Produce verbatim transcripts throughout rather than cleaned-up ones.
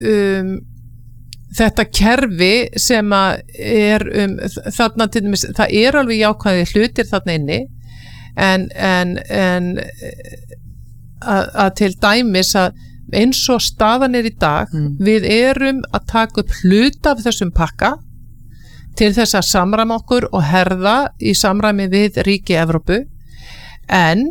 um, þetta kerfi sem að er um þarna til dæmis, það er alveg jákvæði hlutir þarna inni en, en, en að, að til dæmis að eins og staðan er í dag mm. við erum að taka upp hluta af þessum pakka til þess að samræma okkur og herða í samræmi við ríki Evrópu en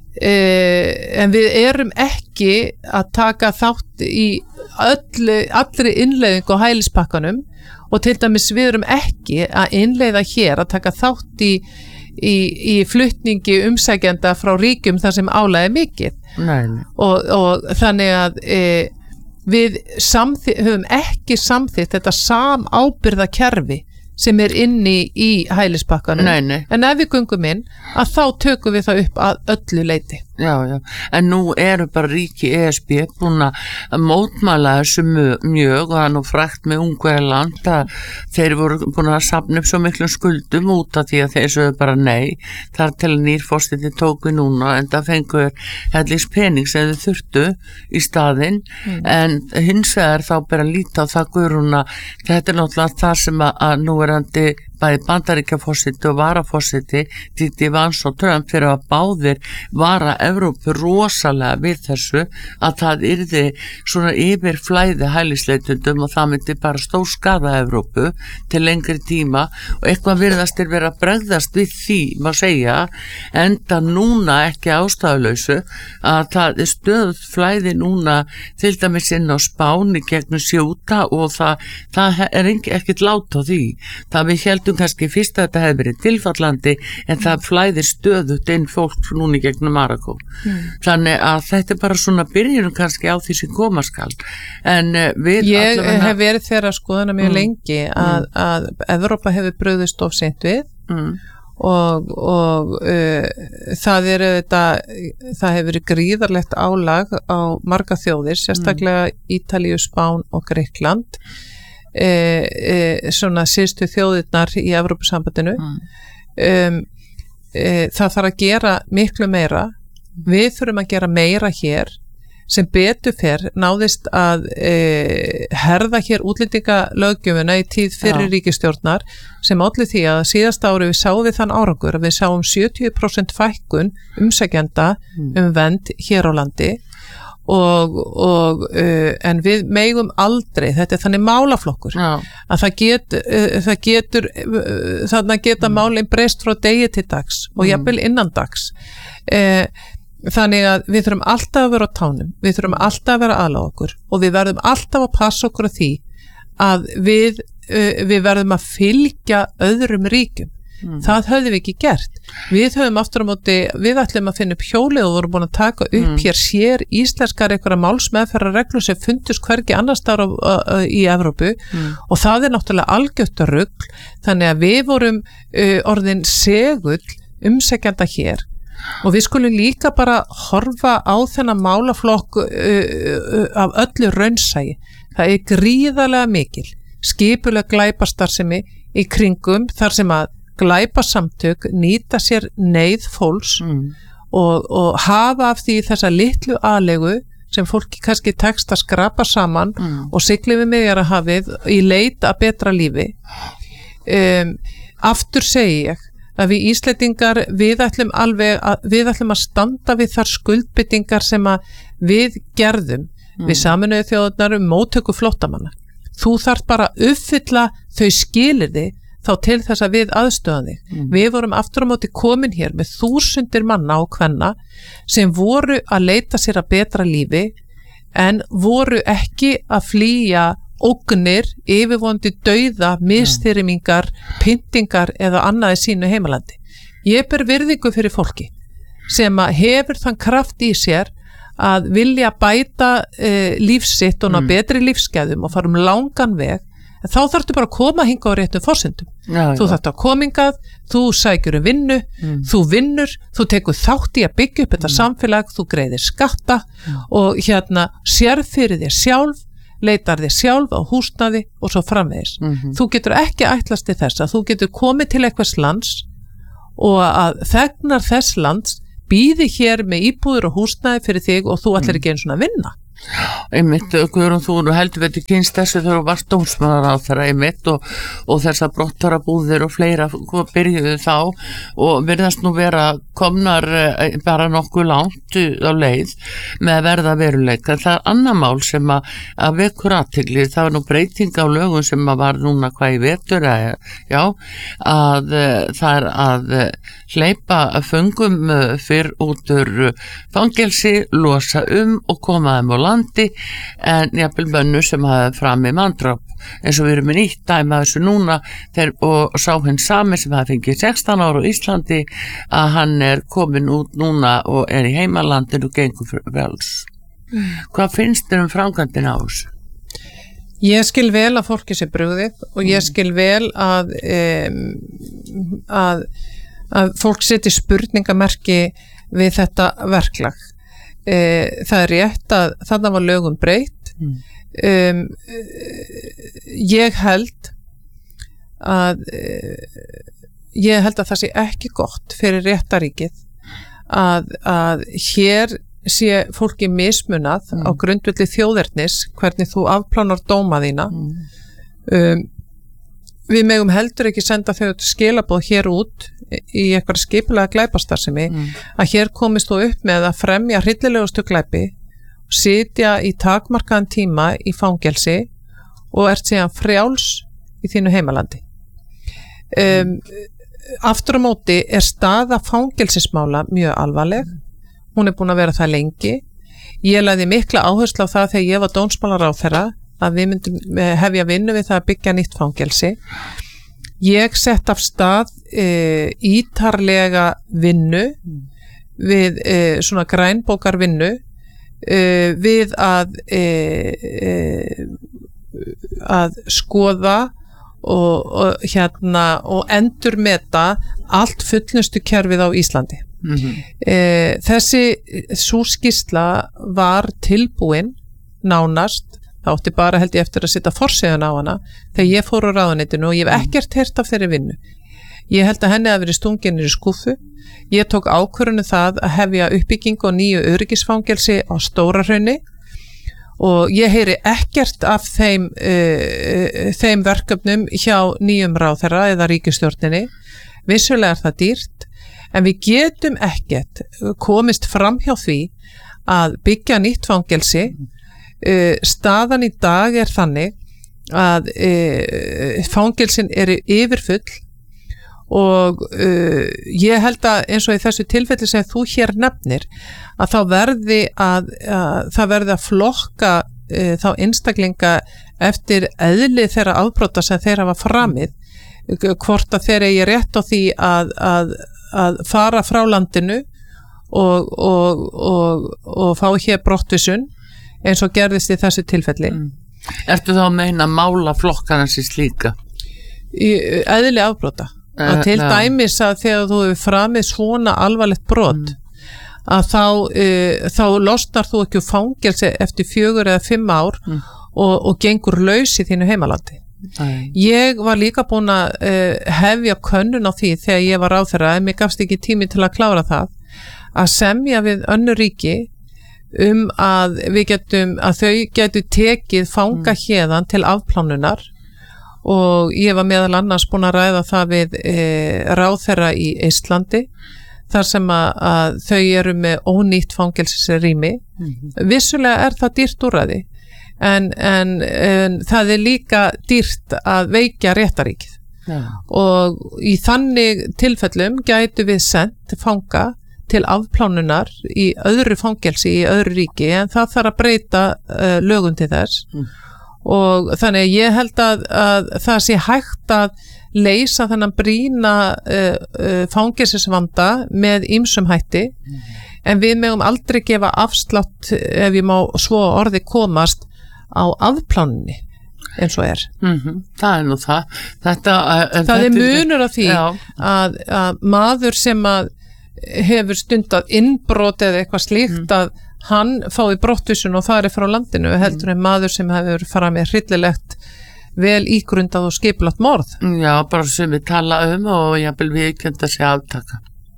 Eh, en við erum ekki að taka þátt í öllu, allri innleiðingu á hælispakkanum og til dæmis við erum ekki að innleiða hér að taka þátt í, í, í flutningi umsækjenda frá ríkjum þar sem álag er mikið nei, nei. Og, og þannig að eh, við samþi, höfum ekki samþýtt þetta samábyrða kerfi sem er inni í hælispakkanum nei, nei. En ef við göngum inn að þá tökum við það upp að öllu leyti Já, já, en nú eru bara ríki E S B búin að mótmæla þessu mjög og það er nú frægt með Ungverjaland að þeir voru búin að safna upp svo miklum skuldum út af því að þeir sögðu bara nei, þar til nýrforstiti tók við núna en það fengur hellis pening sem þau þurftu í staðinn mm. en hins vegar þá bara líta á það Guðrún að þetta er náttúrulega það sem að, að núverandi bæði Bandaríkjaforseti og varaforseti Didi Vance og Trump fyrir að báðir vara Evrópu rosalega við þessu að það yrði svona yfirflæði hælisleitundum og það myndi bara stórskaða Evrópu til lengri tíma og eitthvað virðast er verið að bregðast við því, má segja enda núna ekki ástæðulausu að það er stöðuð flæði núna til dæmis inn á Spáni gegnum Sjúta og það, það er ekkert lát á því það við heldum kannski fyrst að þetta hefði verið tilfallandi en það flæðir stöðugt inn fólk núna í gegnum Marakó mm. þannig að þetta er bara svona byrjunum kannski á því sem koma skal en við ég hef verið þeirra skoðana mjög mm. lengi að, mm. að Evrópa hefur brugðist of seint við mm. og, og uh, það er þetta það hefur verið gríðarlegt álag á marga þjóðir sérstaklega mm. Ítalíu, Spán og Grikkland E, e, svona síðustu þjóðirnar í Evrópusambandinu mm. um, e, það þarf að gera miklu meira við þurfum að gera meira hér sem betur fer náðist að e, herða hér útlendingalöggjöfuna í tíð fyrir ríkisstjórnar sem olli því að síðasta ári við sáum við þann árangur að við sáum sjötíu prósent fækkun umsækjenda mm. um vernd hér á landi Og, og, uh, en við megum aldrei, þetta er þannig málaflokkur Já. Að það, get, uh, það getur uh, þannig að geta mm. málin breyst frá degi til dags og mm. jafnvel innan dags uh, þannig að við þurfum alltaf að vera á tánum við þurfum alltaf að vera aðlaga okkur og við verðum alltaf að passa okkur á því að við, uh, við verðum að fylgja öðrum ríkjum Mm. það höfðum við ekki gert við höfum aftur á móti, við ætlum að finna upp hjólið og vorum búin að taka upp mm. hér sér íslenskar einhverja málsmeðferðar reglur sem fundust hvergi annars staðar í Evrópu mm. og það er náttúrulega algjört rugl þannig að við vorum uh, orðin segull umsækjanda hér og við skulum líka bara horfa á þennan málaflokk uh, uh, af öllu raunsæi það er gríðarlega mikil skipuleg glæpastarsemi í kringum þar sem að glæpasamtök nýta sér neyð fólks mm. og, og hafa af því þessa litlu aðlegu sem fólki kannski tekst að skrapa saman mm. og sigli við Miðjarðarhafið í leit að betra lífi um, aftur segi ég að við Íslendingar við ætlum alveg að, við ætlum að standa við þar skuldbindingar sem að við gerðum mm. við Sameinuðu þjóðirnar um móttöku flóttamanna þú þarft bara að uppfylla þau skilyrði þá til þess að við aðstöðum þig. Mm. Við vorum aftur á móti komin hér með þúsundir manna og kvenna sem voru að leita sér að betra lífi en voru ekki að flýja ógnir, yfirvonandi dauða, misþyrmingar, pyntingar eða annað í sínu heimalandi. Ég ber virðingu fyrir fólki sem að hefur þann kraft í sér að vilja bæta uh, lífsitt og ná mm. betri lífsgæðum og fara um langan veg þá þarftu bara að koma hinga á réttum forsendum já, þú þarft að komingað, þú sækjur um vinnu, mm. þú vinnur þú tekur þátt í að byggja upp þetta mm. samfélag þú greiðir skatta mm. og hérna sérð fyrir þér sjálf leitar þér sjálf á húsnæði og svo framvegis mm-hmm. þú getur ekki ætlast til þess að þú getur komið til einhvers lands og að þegnar þess lands býði hér með íbúður og húsnæði fyrir þig og þú ætlar ekki einu svona að vinna Einmitt, Guðrún, þú heldur veitur kynst þessu þegar þú varst dómsmálaráðherra einmitt og, og þessar brottarabúðir og fleira byrjuðu þá og virðast nú vera komnar bara nokkuð langt á leið með að verða veruleika. Það er annar mál sem að, að vekur athygli, það var nú breyting á lögum sem að var núna hvað í vetur að, já, að það er að hleypa föngum fyrr út úr fangelsi, losa um og koma þeim á landi en jafnvel mönnu sem hafa fram í manndráp eins og við erum með nýtt dæmi að þessu núna þeir, og sá hinn sami sem hafa fengið sextán ára á Íslandi að hann er komin út núna og er í heimalandinu og gengur frjáls. Mm. Hvað finnst þér um framkvæmdina á þessu? Ég skil vel að fólki sé brugðið og ég skil vel að um, að, að fólk seti spurningamerki við þetta verklag. E, það er rétt að þarna var lögum breytt. Mm. Um, ég held að ég held að það sé ekki gott fyrir réttaríkið að, að hér sé fólki mismunað mm. á grundvelli þjóðernis hvernig þú afplánar dóma þína. Mm. um, við megum heldur ekki senda þau skilaboð hér út í eitthvað skipulega glæpastarfsemi mm. að hér komist þú upp með að fremja hryllilegustu glæpi, sitja í takmarkaðan tíma í fangelsi og ert síðan frjáls í þínu heimalandi. Um, aftur á móti er staða fangelsismála mjög alvarleg. Hún er búin að vera það lengi. Ég lagði mikla áherslu á það þegar ég var dómsmálaráðherra að við myndum hefja vinnu við það að byggja nýtt fangelsi. Ég sett af stað e, ítarlega vinnu við e, svona grænbókar vinnu e, við að e, e, að skoða og, og hérna og endurmeta allt fullnustu kerfið á Íslandi. Mm-hmm. e, þessi sú skýrsla var tilbúin nánast, það átti bara held ég eftir að setja forsíðan á hana þegar ég fór á ráðuneytinu og ég hef ekkert heyrt af þeirri vinnu. Ég held að henni hafi verið stungin í skúffu. Ég tók ákvörðun það að hefja uppbyggingu og nýju öryggisfangelsi á Stórahrauni og ég heyri ekkert af þeim, uh, þeim verkefnum hjá nýjum ráðherra eða ríkisstjórninni. Vissulega er það dýrt, en við getum ekkert komist fram hjá því að byggja nýtt fangelsi. Uh, staðan í dag er þannig að uh, fangelsin eru yfirfull og uh, ég held að eins og í þessu tilfelli sem þú hér nefnir að þá verði að, að það verði að flokka uh, þá einstaklinga eftir eðli þeirra afbrota sem þeir hafa framið, hvort að þeir eigi rétt á því að, að, að fara frá landinu og, og, og, og fá hér brottvísun eins og gerðist í þessu tilfelli. Mm. Ertu þá að meina mála flokkana sér slíka? Í eðli afbrota. Uh, að til ja. dæmis að þegar þú hefur framið svona alvarlegt brot mm. að þá, uh, þá losnar þú ekki úr fangelsi eftir fjögur eða fimm ár mm. og, og gengur laus í þínu heimalandi. Æ. Ég var líka búin að uh, hefja könnun á því þegar ég var ráðherra, en mér gafst ekki tími til að klára það, að semja við önnur ríki um að við getum, að þau getur tekið fanga mm. héðan til afplánunar og ég var meðal annars búin að ræða það við e, ráðherra í Íslandi þar sem að, að þau eru með ónýtt fangelsisrými. Mm-hmm. Vissulega er það dýrt úrræði en, en, en það er líka dýrt að veikja réttaríkið. Ja. Og í þannig tilfellum gætu við sendt fanga til afplánunar í öðru fangelsi í öðru ríki, en það þarf að breyta uh, lögum til þess. Mm. Og þannig að ég held að, að það sé hægt að leysa þennan brýna uh, uh, fangelsisvanda með ýmsum hætti, mm. en við megum aldrei gefa afslátt, ef ég má svo orði komast, á afplánunni eins og er. Mm-hmm. Það er nú það. Þetta, uh, það þetta er munur af því að, að maður sem að hefur stundað innbrot eða eitthvað slíkt mm. að hann fái brottvísun og fari frá landinu heldur en maður sem hefur farað með hryllilegt vel ígrundað og skipulagt morð. Já, bara sem við tala um og jafnvel við kemta sér aftaka.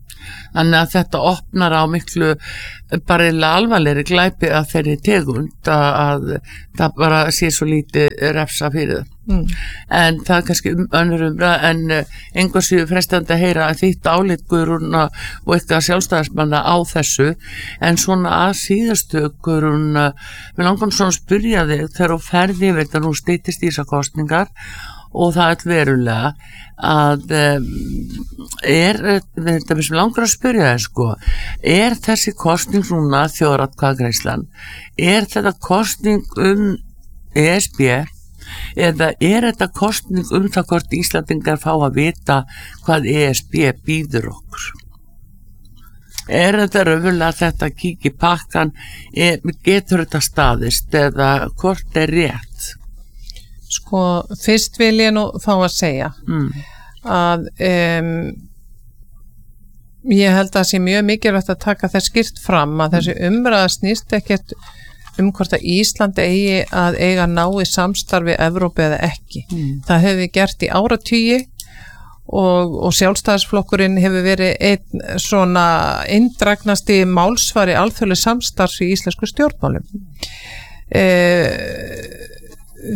Þannig að þetta opnar á miklu bara alvarlegri glæpi að þeirri tegund að það bara sé svo lítið refsa fyrir það. Mm. En það er kannski um, önnur umræða en einhversu frestandi að heyra þitt álit Guðrún og eitthvað sjálfstæðismanna á þessu en svona að síðastu Guðrún, við langarum svona að spyrja þig þegar þú ferði yfir þetta nú styttist í þessar kosningar og það er verulega að um, er þetta sem langar að spyrja þér sko er þessi kosning núna þjóðaratkvæðagreiðslan er þetta kosning um E S B eða er þetta kosning um það hvort Íslandingar fá að vita hvað E S B býður okkur er þetta raunverulega þetta kíkja í pakkan er, getur þetta staðist eða hvort er rétt? Sko, fyrst vil ég nú fá að segja mm. að um, ég held að sé mjög mikilvægt að taka þess skýrt fram að mm. þessi umræða snýst ekkert um hvort að Ísland eigi að eiga nái samstarfi Evrópu eða ekki. Mm. Það hefur við gert í áratugi og, og sjálfstæðisflokkurinn hefur verið einn svona inndragnasti málsvari alþjóðlegu samstarfs í íslensku stjórnmálum. Eh,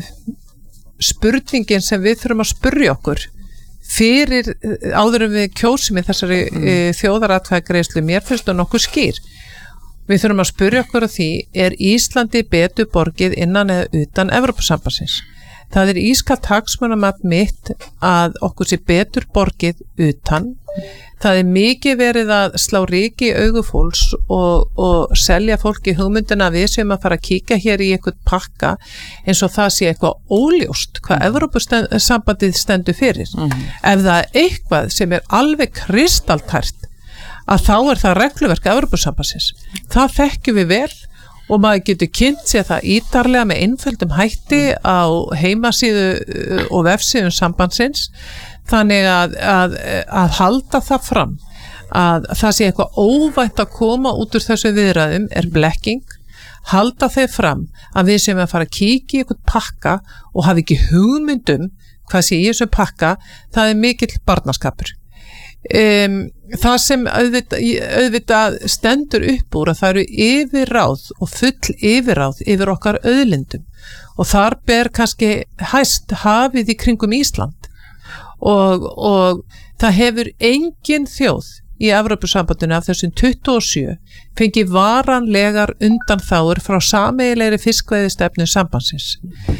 spurningin sem við þurfum að spyrja okkur fyrir áður en við kjósum í þessari mm. e, þjóðaratkvæðagreiðslu, mér finnst það nokkuð skýr. Við þurfum að spyrja okkur á því, er Íslandi betur borgið innan eða utan Evrópusambandsins? Það er ískalt hagsmunamat mitt að okkur sé betur borgið utan. Það er mikið verið að slá ryki í augu fólks og, og selja fólki hugmyndina við sem að fara að kíka hér í eitthvað pakka eins og það sé eitthvað óljóst hvað Evrópusambandið stendur fyrir. Mm-hmm. Ef það er eitthvað sem er alveg kristaltært að þá er það regluverk Evrópusambandsins. Það þekkjum við vel og maður getur kynnt sér það ítarlega með einföldum hætti á heimasíðu og vefsíðum sambandsins. Þannig að, að, að halda það fram að það sé eitthvað óvænt að koma út úr þessu viðræðum er blekking. Halda þeir fram að við sem að fara að kíkja í eitthvað pakka og hafa ekki hugmyndum hvað sé í þessu pakka, það er mikill barnaskapur. Um, það sem auðvitað, auðvitað stendur upp úr að það eru yfirráð og full yfirráð yfir okkar auðlindum og þar ber kannski hæst hafið í kringum Ísland og, og það hefur engin þjóð í Evrópusambandinu af þessum tuttugu og sjö fengið varanlegar undanþágur frá sameiginlegri fiskveiðistefnu sambandsins.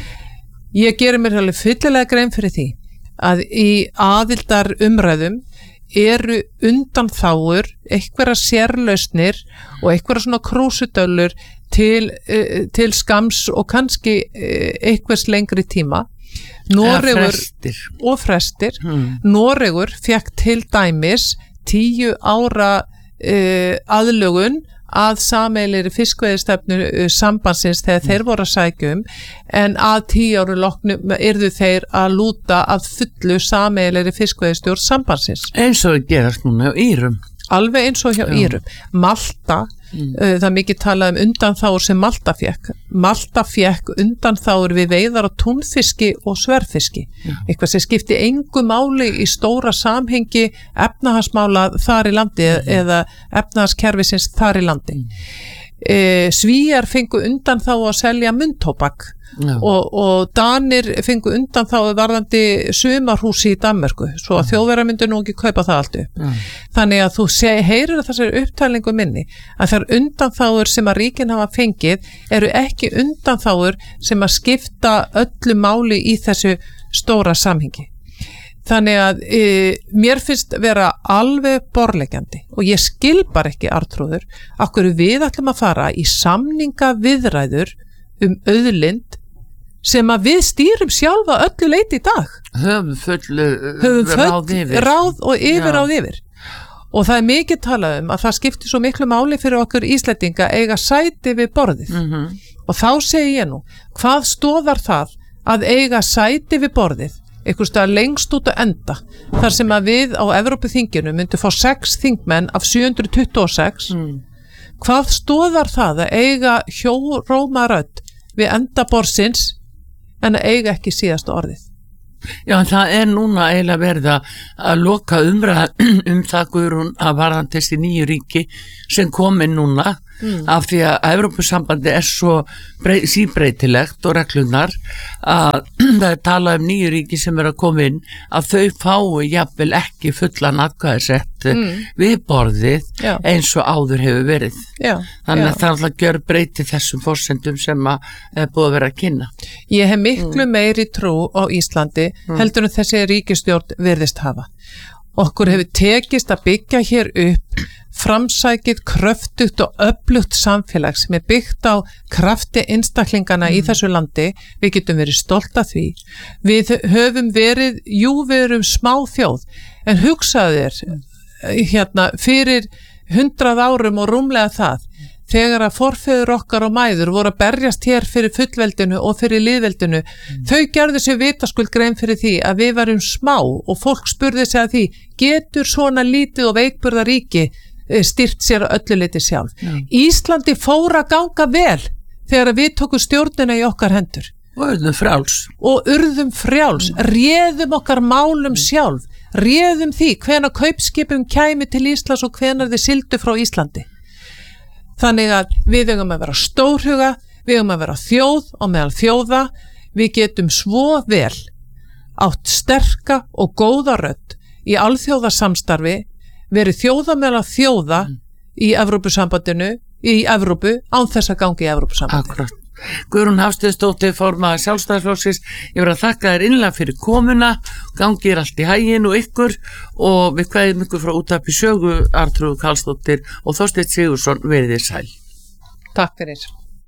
Ég gerir mér alveg fyllilega grein fyrir því að í aðildar umræðum eru undanþágur, einhverja sérlausnir og einhverja svona krúsudöllur til, til skams og kannski einhvers lengri tíma. Noregur frestir. og frestir. Hmm. Noregur fekk til dæmis tíu ára uh, aðlögun að sameiginlegri fiskveiðistefnu uh, sambandsins þegar mm. þeir voru að sækja um en að tíu ára loknum yrðu þeir að lúta að fullu sameiginlegri fiskveiðistjórn sambandsins. Eins og það gerast núna á Írum. Alveg eins og hjá Já. Írum. Malta, mm. uh, það er mikið talað um undanþágur sem Malta fekk. Malta fekk undanþágur við veiðar á túnfiski og sverðfiski. Já. Eitthvað sem skipti engu máli í stóra samhengi efnahagsmála þar í landi mm. eða efnahagskerfisins þar í landi. Mm. Uh, Svíjar fengu undanþágu að selja munntóbak. Og, og Danir fengu undan þá varðandi sumarhúsi í Danmörku svo að Þjóðverjar myndu nú ekki kaupa það allt upp. Mm. Þannig að þú seg, heyrir að þessari upptalningu minni að þær undanþágur sem að ríkin hafa fengið eru ekki undanþágur sem að skipta öllu máli í þessu stóra samhengi. Þannig að e, mér finnst vera alveg borleggjandi og ég skil bara ekki Arnþrúður af hverju við ætlum að fara í samninga viðræður um auðlind sem að við stýrum sjálfa öllu leiti í dag. Höfum full Höfum ráð yfir. Ráð og yfir ráð yfir. Og það er mikið talað um að það skiptir svo miklu máli fyrir okkur Íslendinga eiga sæti við borðið. Mm-hmm. Og þá segi ég nú, hvað stoðar það að eiga sæti við borðið, einhvers staðar lengst út að enda, þar sem að við á Evrópuþinginu myndum fá sex þingmenn af sjö hundruð tuttugu og sex. Mm. Hvað stoðar það að eiga hjóróma rödd við enda borðsins en að eiga ekki síðasta orðið? Já, það er núna eiginlega verið að loka umræða um það Guðrún að varðandi þessi nýju ríki sem komin núna mm. af því að Evrópusambandi er svo brey, síbreytilegt og reglunar að það er talað um nýju ríki sem er að koma inn að þau fái jafnvel ekki fullan atkvæðisrétt mm. við borðið já. Eins og áður hefur verið já, þannig já. að það er alltaf gjör breyti þessum forsendum sem að er búið að vera að kynna. Ég hef miklu mm. meiri trú á Íslandi mm. heldur en þessi ríkisstjórn virðist hafa. Okkur hefur tekist að byggja hér upp framsækið, kröftugt og öflugt samfélag sem er byggt á krafti einstaklingana mm. í þessu landi. Við getum verið stolt af því. Við höfum verið, jú við erum smá þjóð, en hugsaðu þér hérna fyrir hundrað árum og rúmlega það, þegar að forfeður okkar og mæður voru að berjast hér fyrir fullveldinu og fyrir lýðveldinu, mm. þau gerðu sér vitaskuld grein fyrir því að við varum smá og fólk spurði sig að því, getur svona lítið og veikburða ríki styrt sér að öllu leyti sjálf. Mm. Íslandi fór að ganga vel þegar við tókum stjórnina í okkar hendur. Og urðum frjáls. Og urðum frjáls, mm. réðum okkar málum mm. sjálf, réðum því hvenær kaupskipum kæmi til Íslands og hvenær þið sigldu frá Íslandi. Þannig að við eigum að vera stórhuga, við eigum að vera þjóð og meðal þjóða, við getum svo vel átt sterka og góða rödd í alþjóðasamstarfi, verið þjóða meðal þjóða mm. í Evrópusambandinu, í Evrópu, án þess að gangi í Evrópusambandinu. Akkurat. Guðrún Hafsteinsdóttir, formaður Sjálfstæðisflokksins, ég verð að þakka þér innlega fyrir komuna, gangir allt í haginn og ykkur og við kveðum ykkur frá útvarpi Sögu, Arnþrúður Karlsdóttir og Þorsteinn Sigurðsson, verið þið sæl. Takk fyrir.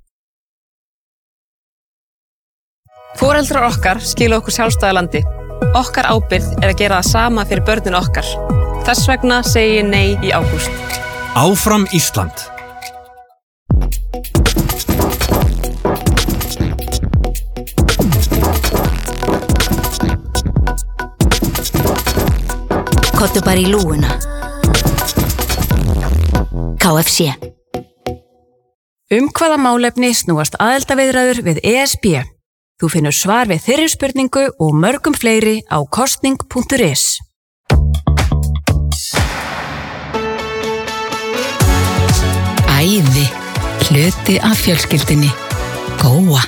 Foreldrar okkar skila okkur sjálfstæða landi. Okkar ábyrgð er að gera það sama fyrir börnin okkar. Þess vegna segi ég nei í ágúst. Áfram Ísland. Kottu bara í lúuna. K F C. Um hvaða málefni snúast aðildarviðræður við E S B? Þú finnur svar við þeirri spurningu og mörgum fleiri á kosning punktur is. Æði, hluti af fjölskyldunni. Góa.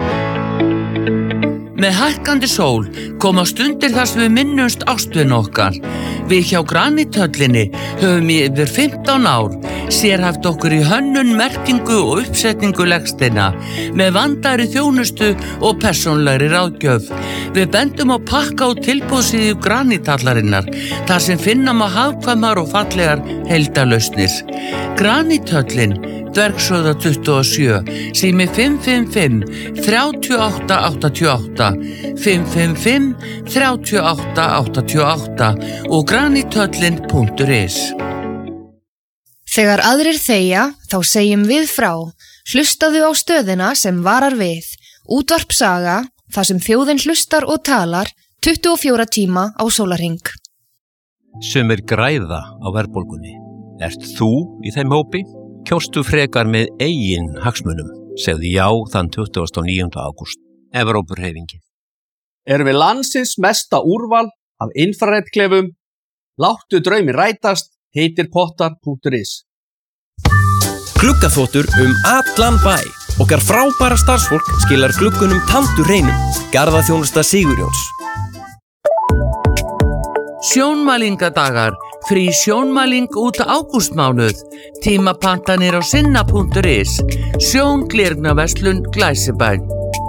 Með hækkandi sól koma stundir þar sem við minnumst ástvin okkar. Við hjá Granithöllinni höfum í yfir fimmtán ár sérhæft okkur í hönnun, merkingu og uppsetningu legsteina með vandaðri þjónustu og persónlegri ráðgjöf. Við bendum á pakka og tilboðsíðu Granithallarinnar þar sem finna má hagkvæmar og fallegar heildarlausnir. Granithöllin, Dvergshöfða tuttugu og sjö, sími fimm fimm fimm, þrjú átta átta átta, fimm fimm fimm, þrjú átta átta átta og granithöllin punktur is. Þegar aðrir þegja, þá segjum við frá. Hlustaðu á stöðina sem varar við. Útvarp Saga, þar sem þjóðin hlustar og talar tuttugu og fjóra tíma á sólarhring. Sumir græða á verðbólgunni. Ert þú í þeim hópi? Kjóstu frekar með eigin hagsmunum, segðu já þann tuttugasta og níunda ágúst. Evrópurhreyfingin. Erum við landsins mesta úrval af infraredklefum? Láttu draumi rætast, heitir pottar punktur is. Gluggaþvottur um allan bæ. Okkar frábæra starfsfólk skilar gluggunum tandur hreinum. Garðaþjónusta Sigurjóns. Sjónmælingadagar, frí sjónmæling út ágústmánuð, tímapantanir á sinna punktur is, sjónglirnaverslun Glæsibæ.